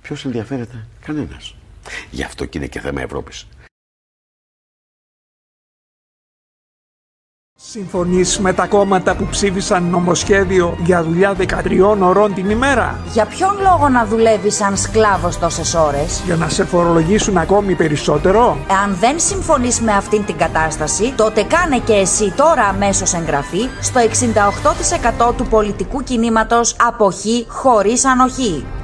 Ποιος ενδιαφέρεται? Κανένας. Γι' αυτό και είναι και θέμα Ευρώπης. Συμφωνείς με τα κόμματα που ψήφισαν νομοσχέδιο για δουλειά 13 ωρών την ημέρα? Για ποιον λόγο να δουλεύεις σαν σκλάβος τόσες ώρες? Για να σε φορολογήσουν ακόμη περισσότερο? Εάν δεν συμφωνείς με αυτήν την κατάσταση, τότε κάνε και εσύ τώρα αμέσως εγγραφή στο 68% του πολιτικού κινήματος Αποχή χωρίς Ανοχή.